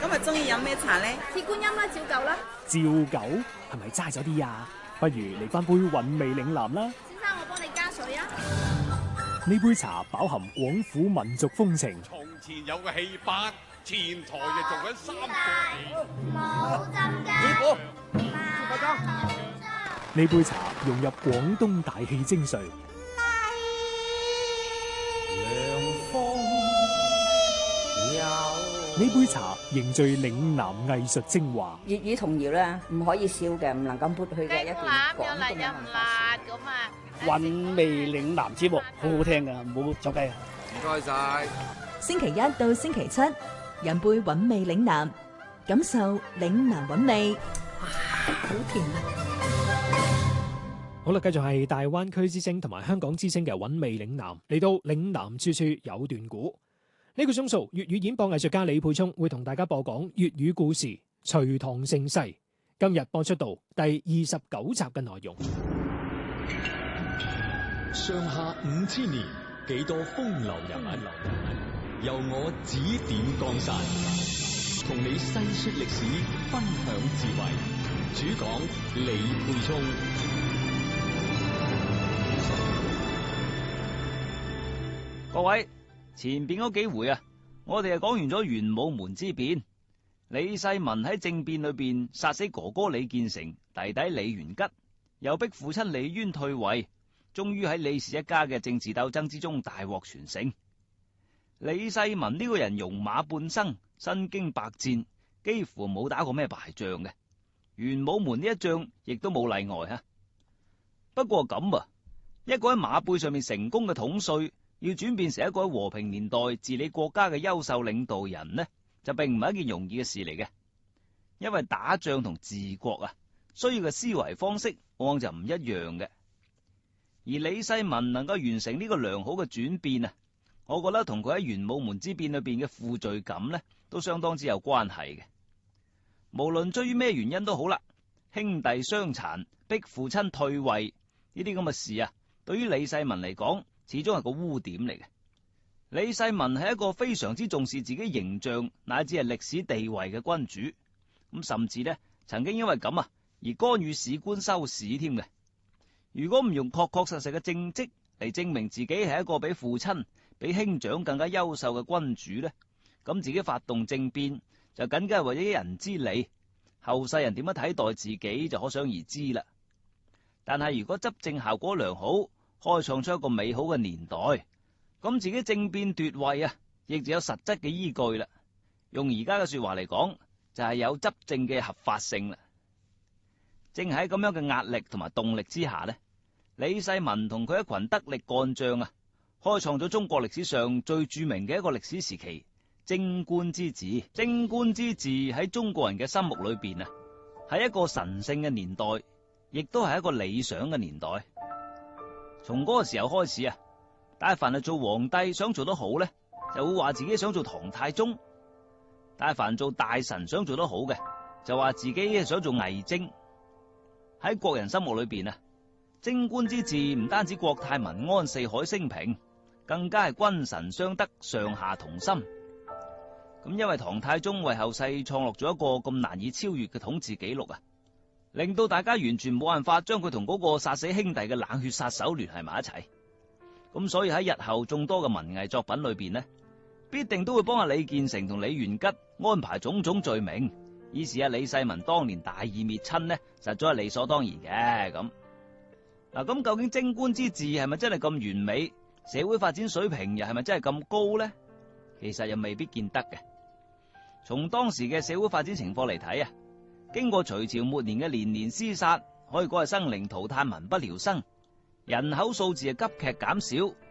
今日中意飲咩茶呢？ 鐵觀音啦，照舊啦。 照舊係咪齋咗啲啊？不如嚟翻杯韻味嶺南啦。 先生，我幫你加水啊。 呢杯茶飽含廣府民族風情。 從前有個戲班，前台就做緊3個冇針㗎。 師傅， 呢杯茶融入廣東大氣精髓。呢杯茶凝聚嶺南藝術精華。 粵語童謠咧，唔可以少嘅，唔能夠抹去嘅一段廣東嘅文化。 韻味嶺南節目好好聽噶，唔好走雞啊！ 唔該晒。 星期一到星期七，飲杯韻味嶺南，感受嶺南韻味。哇，好甜啊！ 好啦，繼續係大灣區之聲同埋香港之聲嘅韻味嶺南，嚟到嶺南處處有段古。呢個鐘數粵語演播藝術家李沛聰會同大家播講粵語故事《隋唐盛世》，今日播出到第29集嘅內容。 上下5000年，幾多風流人物，由我指點江山，同你細說歷史，分享智慧。主講李沛聰。 各位。前邊嗰幾回啊，我哋講完咗玄武門之變，李世民喺政變裏邊殺死哥哥李建成、弟弟李元吉，又逼父親李淵退位，終於喺李氏一家嘅政治鬥爭之中大獲全勝。李世民呢個人戎馬半生，身經百戰，幾乎冇打過咩敗仗嘅，玄武門呢一仗亦都冇例外啊。不過咁啊，一個喺馬背上面成功嘅統帥，要轉變成一個喺和平年代治理國家嘅優秀領導人呢，就並唔係一件容易嘅事嚟嘅。因為打仗同治國啊，需要嘅思維方式往往就唔一樣嘅。而李世民能夠完成呢個良好嘅轉變啊，我覺得同佢喺玄武門之變裏邊嘅負罪感呢，都相當之有關係嘅。無論出於咩原因都好啦，兄弟相殘、逼父親退位呢啲咁嘅事啊，對於李世民嚟講，始終係個污點嚟嘅。李世民係一個非常之重視自己形象乃至係歷史地位嘅君主，咁甚至呢曾經因為咁啊而干預史官修史添嘅。如果唔用確確實實嘅政績嚟證明自己係一個比父親、比兄長更加優秀嘅君主呢，咁自己發動政變就僅僅係為咗一人之利，後世人點樣睇待自己就可想而知啦。但係如果執政效果良好，開創出一個美好嘅年代，咁自己政變奪位啊，亦就有實質嘅依據啦。用而家嘅說話嚟講，就係有執政嘅合法性啦。正喺咁樣嘅壓力同埋動力之下呢，李世民同佢一群得力幹將啊，開創咗中國歷史上最著名嘅一個歷史時期——貞觀之治。貞觀之治喺中國人嘅心目裏邊啊，係一個神聖嘅年代，亦都係一個理想嘅年代。從嗰個時候開始啊，但係凡係做皇帝想做得好呢，就會話自己想做唐太宗；但係凡做大臣想做得好嘅，就話自己想做魏徵。喺國人心目裏邊啊，貞觀之治唔單止國泰民安、四海升平，更加係君臣相得、上下同心。咁因為唐太宗為後世創落咗一個咁難以超越嘅統治紀錄啊，令到大家完全冇辦法將佢同嗰個殺死兄弟嘅冷血殺手聯繫埋一齊。咁所以喺日後眾多嘅文藝作品裏邊呢，必定都會幫阿李建成同李元吉安排種種罪名，以示阿李世民當年大義滅親呢，實在係理所當然嘅。咁究竟貞觀之治係咪真係咁完美？社會發展水平又係咪真係咁高呢？其實又未必見得嘅。從當時嘅社會發展情況嚟睇啊，經過隋朝末年嘅連年廝殺，可以講係生靈塗炭、民不聊生，人口數字係急劇減少，